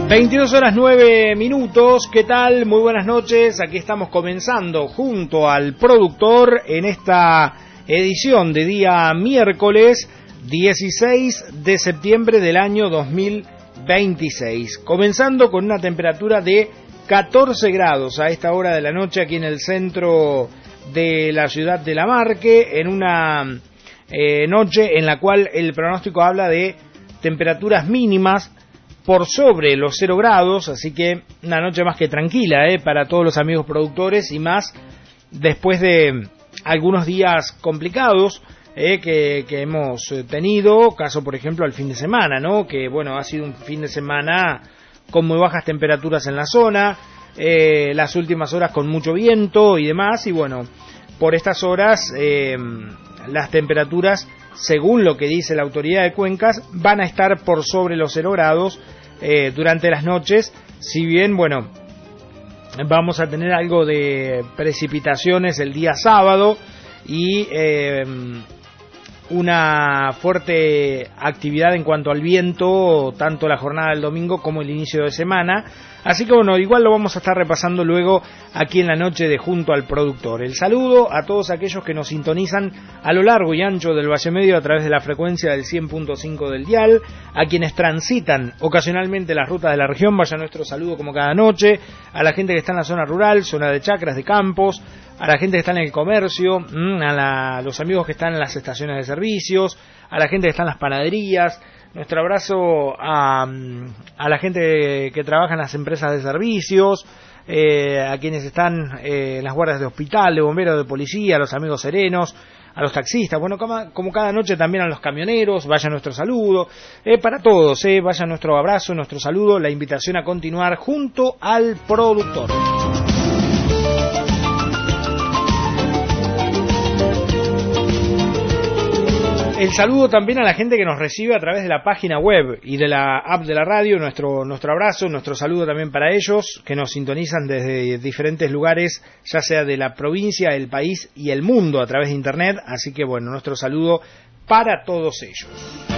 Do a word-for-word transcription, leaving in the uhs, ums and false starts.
veintidós horas nueve minutos, ¿qué tal? Muy buenas noches, aquí estamos comenzando junto al productor en esta edición de día miércoles dieciséis de septiembre del año dos mil veintiséis, comenzando con una temperatura de catorce grados a esta hora de la noche aquí en el centro de la ciudad de Lamarque, en una eh, noche en la cual el pronóstico habla de temperaturas mínimas por sobre los cero grados, así que una noche más que tranquila eh, para todos los amigos productores y más después de algunos días complicados eh, que, que hemos tenido, caso por ejemplo al fin de semana, ¿no? Que bueno, ha sido un fin de semana con muy bajas temperaturas en la zona, eh, las últimas horas con mucho viento y demás, y bueno, por estas horas eh, las temperaturas, según lo que dice la autoridad de Cuencas, van a estar por sobre los cero grados eh, durante las noches, si bien, bueno, vamos a tener algo de precipitaciones el día sábado y eh, una fuerte actividad en cuanto al viento, tanto la jornada del domingo como el inicio de semana. Así que bueno, igual lo vamos a estar repasando luego aquí en la noche de Junto al Productor. El saludo a todos aquellos que nos sintonizan a lo largo y ancho del Valle Medio a través de la frecuencia del cien punto cinco del dial, a quienes transitan ocasionalmente las rutas de la región, vaya nuestro saludo como cada noche, a la gente que está en la zona rural, zona de chacras, de campos, a la gente que está en el comercio, a la, los amigos que están en las estaciones de servicios, a la gente que está en las panaderías. Nuestro abrazo a, a la gente que trabaja en las empresas de servicios, eh, a quienes están eh, en las guardias de hospital, de bomberos, de policía, a los amigos serenos, a los taxistas, bueno, como, como cada noche también a los camioneros, vaya nuestro saludo, eh, para todos, eh, vaya nuestro abrazo, nuestro saludo, la invitación a continuar junto al productor. El saludo también a la gente que nos recibe a través de la página web y de la app de la radio, nuestro nuestro abrazo, nuestro saludo también para ellos, que nos sintonizan desde diferentes lugares, ya sea de la provincia, el país y el mundo a través de internet, así que bueno, nuestro saludo para todos ellos.